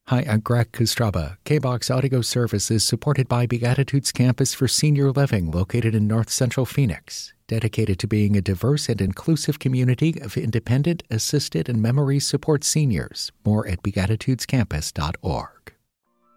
Hi, I'm Greg Kostraba. KBOX Audio Service is supported by Beatitudes Campus for Senior Living located in North Central Phoenix, dedicated to being a diverse and inclusive community of independent, assisted, and memory support seniors. More at beatitudescampus.org.